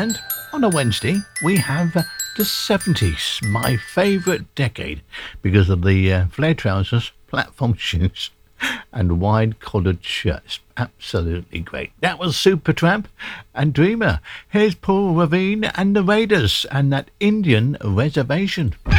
And on a Wednesday, we have the 70s, my favourite decade, because of the flare trousers, platform shoes, and wide collared shirts. Absolutely great. That was Supertramp and Dreamer. Here's Paul Ravine and the Raiders and that Indian Reservation.